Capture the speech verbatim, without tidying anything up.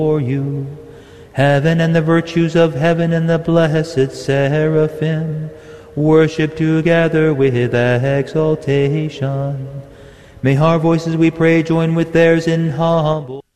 for you. Heaven and the virtues of heaven and the blessed seraphim worship together with exaltation. May our voices, we pray, join with theirs in humble